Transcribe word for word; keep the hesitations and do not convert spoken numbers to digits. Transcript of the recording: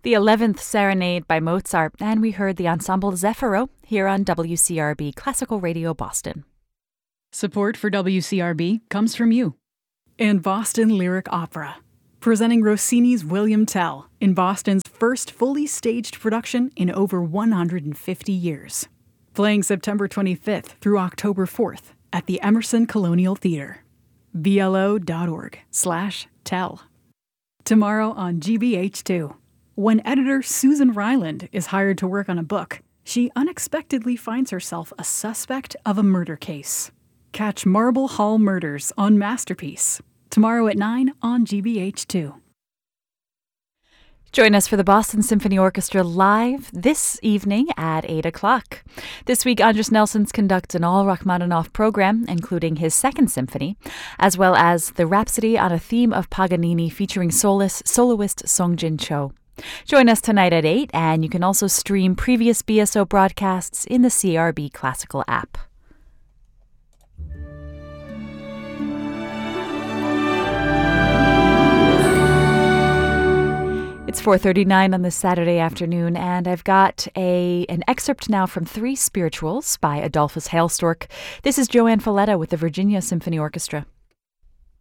the eleventh Serenade by Mozart, and we heard the ensemble Zefiro here on W C R B Classical Radio Boston. Support for W C R B comes from you. And Boston Lyric Opera, presenting Rossini's William Tell in Boston's first fully staged production in over one hundred fifty years. Playing September twenty-fifth through October fourth at the Emerson Colonial Theater. B L O dot org slash tell. Tomorrow on G B H two, when editor Susan Ryland is hired to work on a book, she unexpectedly finds herself a suspect of a murder case. Catch Marble Hall Murders on Masterpiece, tomorrow at nine on G B H two. Join us for the Boston Symphony Orchestra live this evening at eight o'clock. This week, Andras Nelsons conducts an all Rachmaninoff program, including his second symphony, as well as the Rhapsody on a Theme of Paganini featuring soloist, soloist Songjin Cho. Join us tonight at eight, and you can also stream previous B S O broadcasts in the C R B Classical app. It's four thirty-nine on this Saturday afternoon, and I've got a an excerpt now from Three Spirituals by Adolphus Hailstork. This is Joanne Falletta with the Virginia Symphony Orchestra.